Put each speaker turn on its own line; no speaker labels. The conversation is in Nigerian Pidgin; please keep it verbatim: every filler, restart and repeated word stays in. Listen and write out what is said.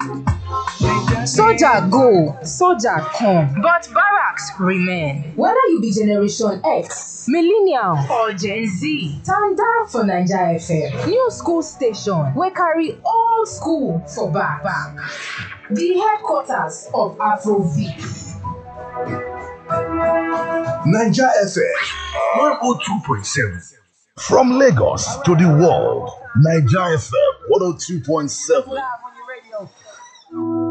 Soldier go, soldier come, but barracks remain.
Whether you be Generation X,
Millennial
or Gen Z, stand down for Naija F M.
New school station
wey carry old school for back. back. The headquarters of Afrobeat.
Naija F M one oh two point seven. From Lagos to the world, Naija F M one oh two point seven.